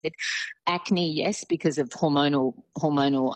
Acne, yes, because of hormonal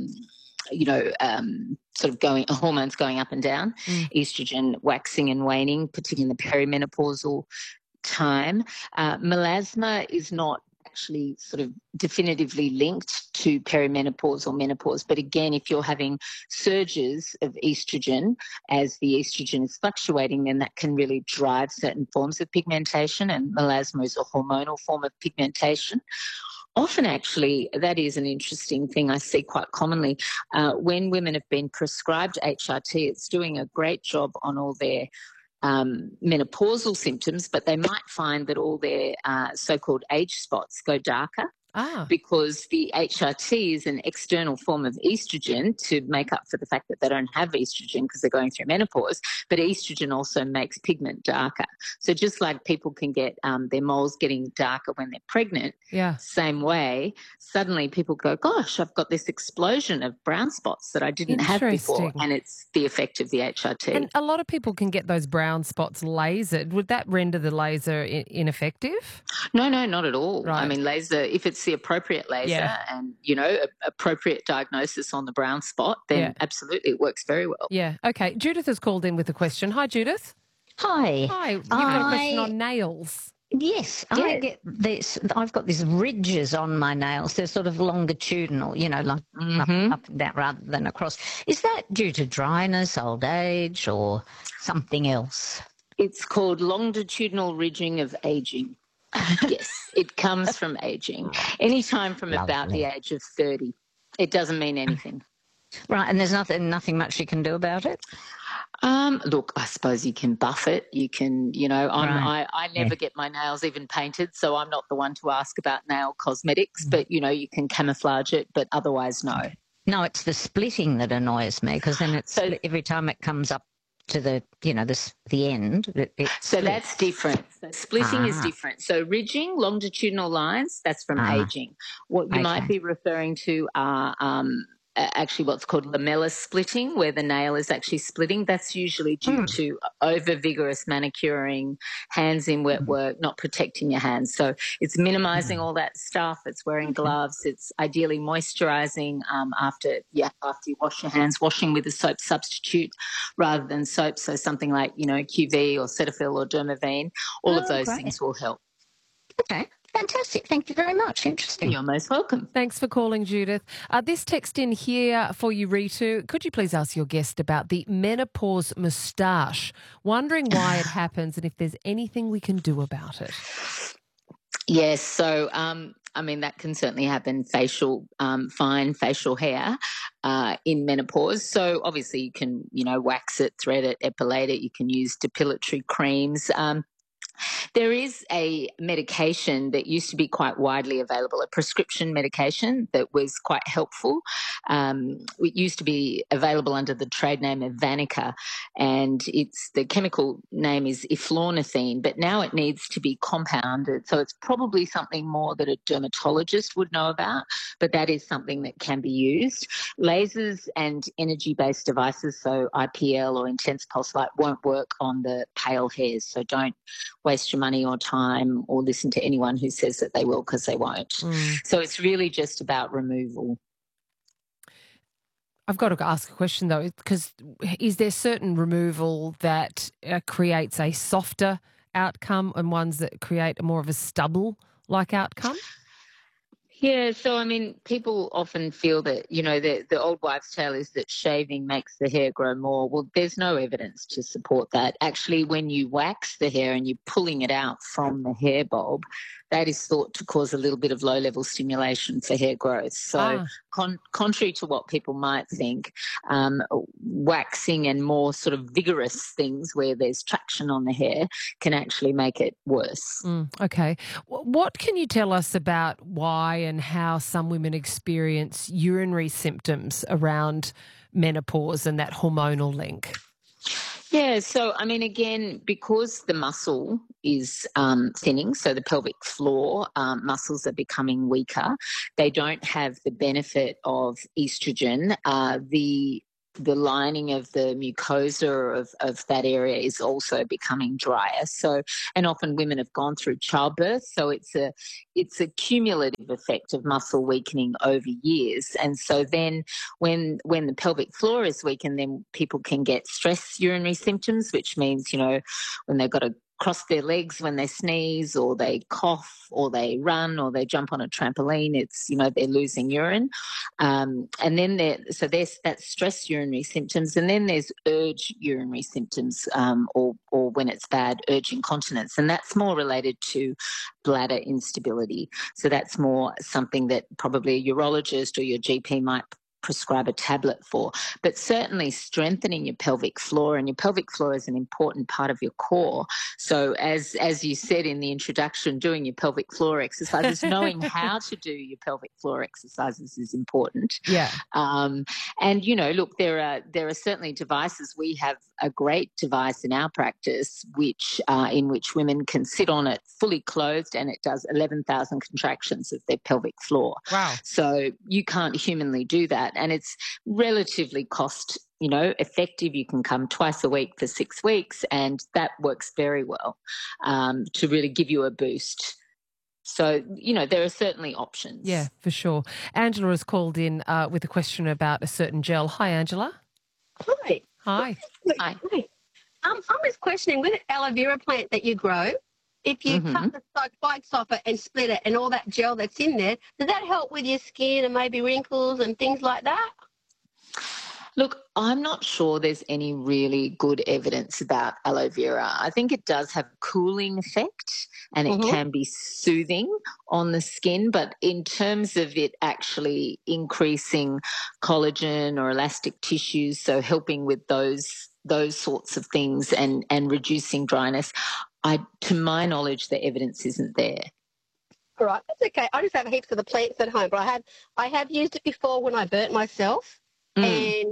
sort of hormones going up and down, estrogen waxing and waning, particularly in the perimenopausal time. Melasma is not actually sort of definitively linked to perimenopause or menopause. But again, if you're having surges of estrogen as the estrogen is fluctuating, then that can really drive certain forms of pigmentation, and melasma is a hormonal form of pigmentation. Often, actually, that is an interesting thing I see quite commonly. When women have been prescribed HRT, it's doing a great job on all their menopausal symptoms, but they might find that all their so-called age spots go darker. Because the HRT is an external form of estrogen to make up for the fact that they don't have estrogen because they're going through menopause, but estrogen also makes pigment darker. So just like people can get their moles getting darker when they're pregnant, same way, suddenly people go, gosh, I've got this explosion of brown spots that I didn't have before, and it's the effect of the HRT. And a lot of people can get those brown spots lasered. Would that render the laser ineffective? No, not at all. Right. I mean, laser, if it's the appropriate laser and, appropriate diagnosis on the brown spot, then absolutely it works very well. Yeah. Okay. Judith has called in with a question. Hi, Judith. Hi. Hi. You've got a question on nails. Yes, I get this. I've got these ridges on my nails. They're sort of longitudinal, like up and down rather than across. Is that due to dryness, old age, or something else? It's called longitudinal ridging of aging. Yes, it comes from aging. Anytime from about the age of 30. It doesn't mean anything. Right, and there's nothing much you can do about it? Look, I suppose you can buff it. You can, I never get my nails even painted, so I'm not the one to ask about nail cosmetics, but, you can camouflage it, but otherwise, no. No, it's the splitting that annoys me, because then every time it comes up to the, the end. So that's different. So splitting is different. So ridging, longitudinal lines, that's from aging. What you might be referring to are actually what's called lamella splitting, where the nail is actually splitting. That's usually due to over-vigorous manicuring, hands in wet work, not protecting your hands. So it's minimizing all that stuff. It's wearing gloves. It's ideally moisturizing after you wash your hands, washing with a soap substitute rather than soap. So something like, QV or Cetaphil or Dermaveen. All of those things will help. Okay. Fantastic. Thank you very much. Interesting. You're most welcome. Thanks for calling, Judith. This text in here for you, Ritu. Could you please ask your guest about the menopause moustache? Wondering why it happens and if there's anything we can do about it. Yes. So, that can certainly happen, fine facial hair in menopause. So obviously you can, wax it, thread it, epilate it. You can use depilatory creams. There is a medication that used to be quite widely available, a prescription medication that was quite helpful. It used to be available under the trade name of Vanica, and the chemical name is eflornithine, but now it needs to be compounded. So it's probably something more that a dermatologist would know about, but that is something that can be used. Lasers and energy-based devices, so IPL or intense pulse light, won't work on the pale hairs, so don't waste your money or time or listen to anyone who says that they will, because they won't. So it's really just about removal. I've got to ask a question though, because is there certain removal that creates a softer outcome and ones that create more of a stubble-like outcome? Yeah, so people often feel that, the old wives' tale is that shaving makes the hair grow more. Well, there's no evidence to support that. Actually, when you wax the hair and you're pulling it out from the hair bulb, that is thought to cause a little bit of low-level stimulation for hair growth. So contrary to what people might think, waxing and more sort of vigorous things where there's traction on the hair can actually make it worse. Okay. What can you tell us about why and how some women experience urinary symptoms around menopause and that hormonal link? Yeah, so again, because the muscle is thinning, so the pelvic floor muscles are becoming weaker, they don't have the benefit of estrogen. The the lining of the mucosa of that area is also becoming drier. So, and often women have gone through childbirth, so it's a cumulative effect of muscle weakening over years. And so then when the pelvic floor is weakened, then people can get stress urinary symptoms, which means, when they've got to cross their legs when they sneeze, or they cough, or they run, or they jump on a trampoline, it's, they're losing urine. And then that's stress urinary symptoms. And then there's urge urinary symptoms, or when it's bad, urge incontinence. And that's more related to bladder instability. So that's more something that probably a urologist or your GP might prescribe a tablet for. But certainly strengthening your pelvic floor, and your pelvic floor is an important part of your core. So as you said in the introduction, doing your pelvic floor exercises, knowing how to do your pelvic floor exercises is important. Yeah. And look, there are certainly devices. We have a great device in our practice in which women can sit on it fully clothed, and it does 11,000 contractions of their pelvic floor. Wow. So you can't humanly do that. And it's relatively cost effective. You can come twice a week for 6 weeks, and that works very well to really give you a boost. So, there are certainly options. Yeah, for sure. Angela has called in with a question about a certain gel. Hi, Angela. Hi. Hi. Hi. I was questioning, with an aloe vera plant that you grow, if you cut the spikes off it and split it and all that gel that's in there, does that help with your skin and maybe wrinkles and things like that? Look, I'm not sure there's any really good evidence about aloe vera. I think it does have a cooling effect, and it can be soothing on the skin, but in terms of it actually increasing collagen or elastic tissues, so helping with those sorts of things and reducing dryness, to my knowledge, the evidence isn't there. All right, that's okay. I just have heaps of the plants at home, but I have used it before when I burnt myself, and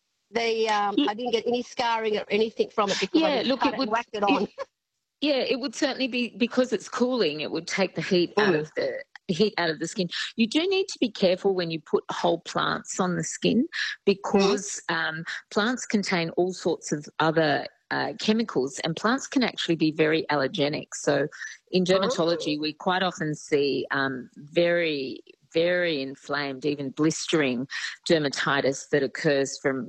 I didn't get any scarring or anything from it because I just whacked it on. It would certainly be, because it's cooling, it would take the heat out of the skin. You do need to be careful when you put whole plants on the skin, because plants contain all sorts of other chemicals, and plants can actually be very allergenic. So in dermatology, we quite often see very, very inflamed, even blistering dermatitis that occurs from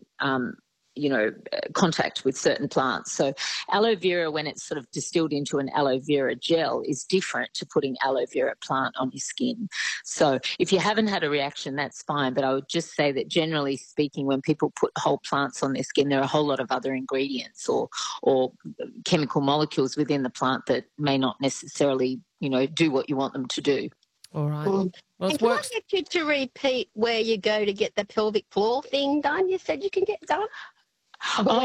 contact with certain plants. So aloe vera, when it's sort of distilled into an aloe vera gel, is different to putting aloe vera plant on your skin. So if you haven't had a reaction, that's fine. But I would just say that generally speaking, when people put whole plants on their skin, there are a whole lot of other ingredients or chemical molecules within the plant that may not necessarily, do what you want them to do. All right. Well, and can I get you to repeat where you go to get the pelvic floor thing done? You said you can get done. I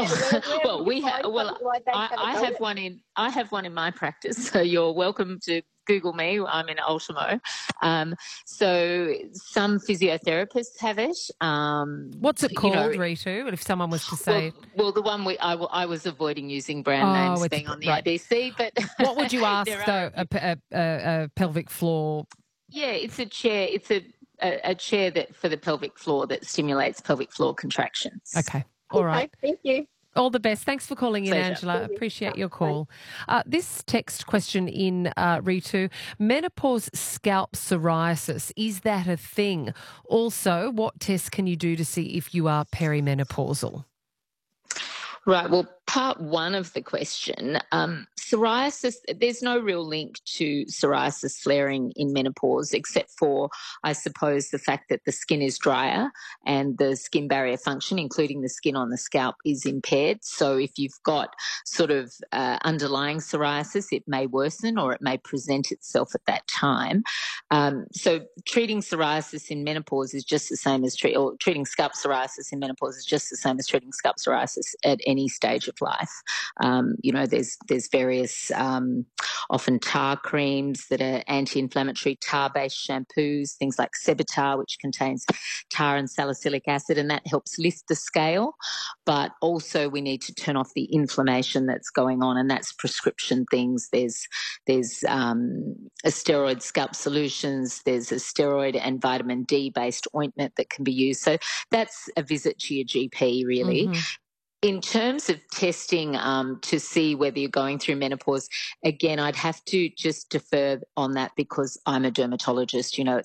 have one in my practice, so you're welcome to Google me. I'm in Ultimo. So some physiotherapists have it. What's it called, Ritu? If someone was to say, well, the one I was avoiding using brand names being on the ABC, but what would you ask though? A pelvic floor. Yeah, it's a chair. It's a chair that for the pelvic floor that stimulates pelvic floor contractions. Okay. All right. Thank you. All the best. Thanks for calling in, Pleasure. Angela. Appreciate your call. This text question in, Ritu, menopause scalp psoriasis, is that a thing? Also, what tests can you do to see if you are perimenopausal? Right. Well, part one of the question, psoriasis, there's no real link to psoriasis flaring in menopause, except for, I suppose, the fact that the skin is drier and the skin barrier function, including the skin on the scalp, is impaired. So if you've got sort of underlying psoriasis, it may worsen or it may present itself at that time. So treating psoriasis in menopause is just the same as treating scalp psoriasis in menopause is just the same as treating scalp psoriasis at any stage of of life. There's various often tar creams that are anti-inflammatory, tar-based shampoos, things like Sebitar, which contains tar and salicylic acid, and that helps lift the scale. But also we need to turn off the inflammation that's going on, and that's prescription things. There's a steroid scalp solutions, there's a steroid and vitamin D based ointment that can be used. So that's a visit to your GP, really. Mm-hmm. In terms of testing to see whether you're going through menopause, again, I'd have to just defer on that because I'm a dermatologist.